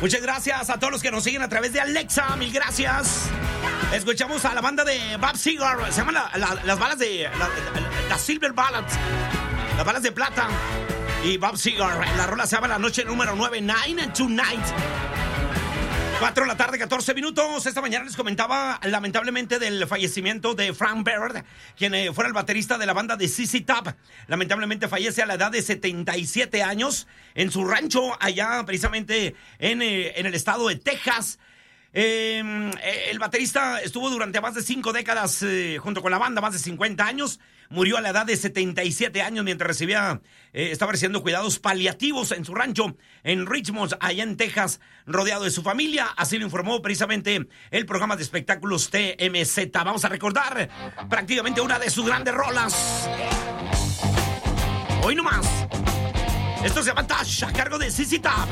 Muchas gracias a todos los que nos siguen a través de Alexa. Mil gracias. Escuchamos a la banda de Bob Seger. Se llaman las balas de... Las Silver Ballads. Las balas de plata. Y Bob Seger. La rola se llama La Noche número 9. Nine Tonight. 4 de la tarde, 14 minutos. Esta mañana les comentaba lamentablemente del fallecimiento de Frank Beard, quien fuera el baterista de la banda de ZZ Top. Lamentablemente fallece a la edad de 77 años en su rancho allá precisamente en el estado de Texas. El baterista estuvo durante más de 5 décadas junto con la banda, más de 50 años. Murió a la edad de 77 años mientras estaba recibiendo cuidados paliativos en su rancho en Richmond, allá en Texas, rodeado de su familia. Así lo informó precisamente el programa de espectáculos TMZ. Vamos a recordar prácticamente una de sus grandes rolas. Hoy nomás. Esto se llama Touch, a cargo de ZZ Top.